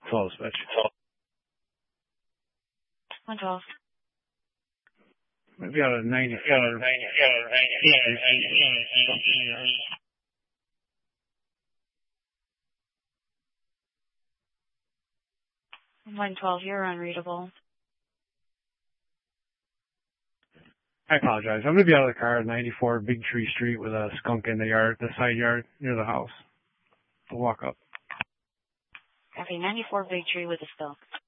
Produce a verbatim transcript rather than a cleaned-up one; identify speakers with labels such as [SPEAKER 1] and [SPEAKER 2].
[SPEAKER 1] Slow switch.
[SPEAKER 2] one twelve.
[SPEAKER 1] Maybe out of ninety-four.
[SPEAKER 2] one twelve, you're unreadable.
[SPEAKER 1] I apologize. I'm going to be out of the car at ninety-four Big Tree Street with a skunk in the yard, the side yard near the house. I'll walk up.
[SPEAKER 2] Okay, ninety-four Big Tree with a skunk.